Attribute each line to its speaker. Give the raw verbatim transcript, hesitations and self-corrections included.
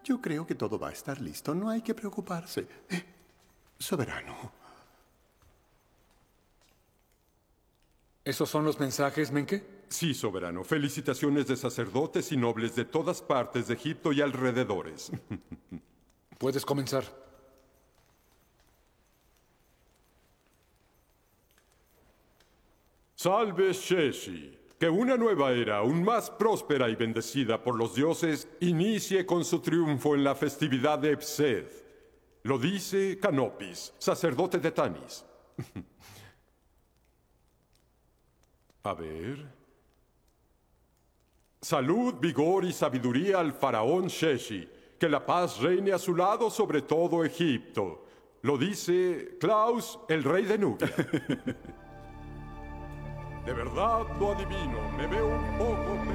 Speaker 1: Yo creo que todo va a estar listo. No hay que preocuparse. Eh, soberano.
Speaker 2: ¿Esos son los mensajes, Menke?
Speaker 3: Sí, soberano. Felicitaciones de sacerdotes y nobles de todas partes de Egipto y alrededores.
Speaker 2: Puedes comenzar.
Speaker 3: Salve Sheshi. Que una nueva era, aún más próspera y bendecida por los dioses, inicie con su triunfo en la festividad de Ebsed. Lo dice Canopis, sacerdote de Tanis. A ver. Salud, vigor y sabiduría al faraón Sheshi. Que la paz reine a su lado sobre todo Egipto. Lo dice Klaus, el rey de Nubia. De verdad lo adivino, me veo un poco...